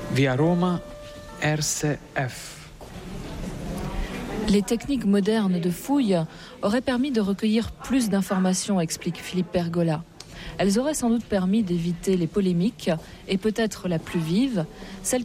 Via Roma, RCF. Les techniques modernes de fouille auraient permis de recueillir plus d'informations, explique Philippe Pergola. Elles auraient sans doute permis d'éviter les polémiques et peut-être la plus vive, celle